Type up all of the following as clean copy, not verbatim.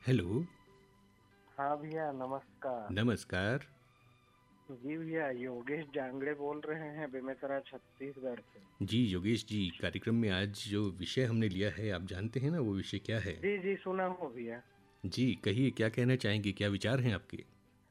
Hello. हाँ भैया, नमस्कार। नमस्कार। जी भैया, योगेश जांगड़े बोल रहे हैं बेमेतरा छत्तीसगढ़ से। जी योगेश जी, कार्यक्रम में आज जो विषय हमने लिया है आप जानते हैं ना वो विषय क्या है? जी जी, सुना हूँ भैया। जी कहिए, क्या कहना चाहेंगे, क्या विचार हैं आपके?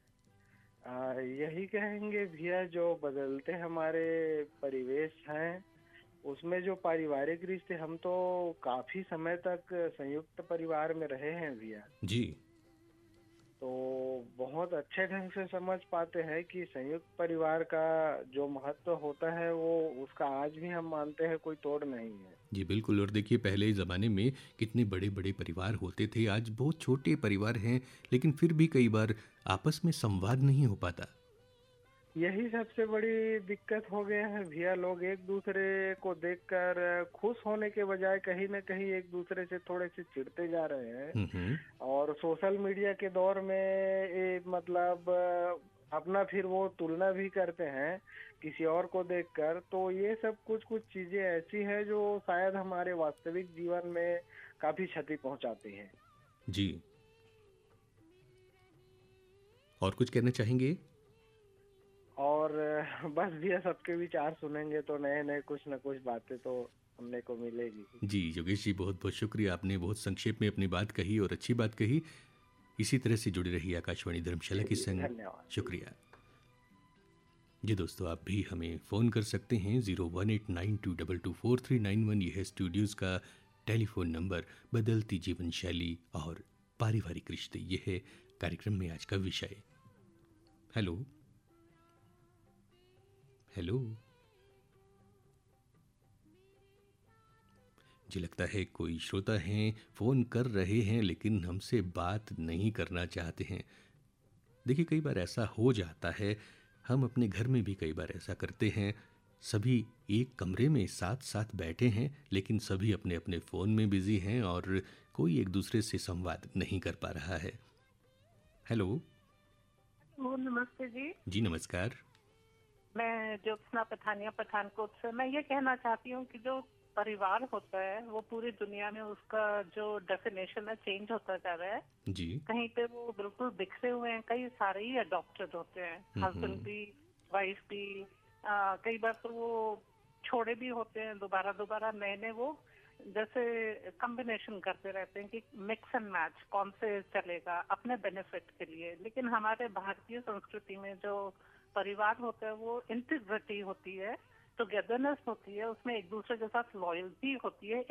यही कहेंगे भैया, जो बदलते हमारे परिवेश हैं उसमें जो पारिवारिक रिश्ते, हम तो काफी समय तक संयुक्त परिवार में रहे हैं भैया। जी। तो बहुत अच्छे ढंग से समझ पाते हैं कि संयुक्त परिवार का जो महत्व होता है वो उसका आज भी हम मानते हैं, कोई तोड़ नहीं है। जी बिल्कुल। और देखिए पहले ज़माने में कितने बड़े बड़े परिवार होते थे, आज बहुत छोटे परिवार हैं, लेकिन फिर भी कई बार आपस में संवाद नहीं हो पाता। यही सबसे बड़ी दिक्कत हो गया है भैया। लोग एक दूसरे को देखकर खुश होने के बजाय कहीं ना कहीं एक दूसरे से थोड़े से चिढ़ते जा रहे हैं। हम्म। और सोशल मीडिया के दौर में ये मतलब अपना फिर वो तुलना भी करते हैं किसी और को देखकर। तो ये सब कुछ कुछ चीजें ऐसी हैं जो शायद हमारे वास्तविक जीवन में काफी क्षति पहुंचाती हैं। जी। और कुछ कहना चाहेंगे? और बस भैया, सबके विचार सुनेंगे तो नए नए कुछ न कुछ बातें तो सुनने को मिलेगी। जी योगेश जी, बहुत बहुत शुक्रिया, आपने बहुत संक्षेप में अपनी बात कही और अच्छी बात कही। इसी तरह से जुड़े रहिए आकाशवाणी धर्मशाला के जी संग। धन्यवाद। शुक्रिया। जी दोस्तों, आप भी हमें फ़ोन कर सकते हैं 0189224391। यह है स्टूडियोज़ का टेलीफोन नंबर। बदलती जीवन शैली और पारिवारिक रिश्ते, ये है कार्यक्रम में आज का विषय। हेलो। हेलो। जी लगता है कोई श्रोता हैं, फ़ोन कर रहे हैं लेकिन हमसे बात नहीं करना चाहते हैं। देखिए कई बार ऐसा हो जाता है, हम अपने घर में भी कई बार ऐसा करते हैं। सभी एक कमरे में साथ साथ बैठे हैं लेकिन सभी अपने अपने फ़ोन में बिज़ी हैं और कोई एक दूसरे से संवाद नहीं कर पा रहा है। हेलो। वो नमस्ते जी। जी नमस्कार। मैं ज्योत्सना पठानिया पठानकोट से। मैं ये कहना चाहती हूँ कि जो परिवार होता है वो पूरी दुनिया में उसका जो डेफिनेशन है चेंज होता जा रहा है। जी। कहीं पे वो बिल्कुल बिखरे हुए हैं, कई सारे ही अडॉप्टेड होते हैं, हस्बैंड हम्म। भी, वाइफ भी। कई बार तो वो छोड़े भी होते हैं, दोबारा दोबारा नए नए वो जैसे कॉम्बिनेशन करते रहते हैं कि मिक्स एंड मैच कौन से चलेगा अपने बेनिफिट के लिए। लेकिन हमारे भारतीय संस्कृति में जो परिवार होता है वो इंटीग्रिटी होती है, टुगेदरनेस होती है, उसमें एक दूसरे के साथ लॉयल्टी होती है,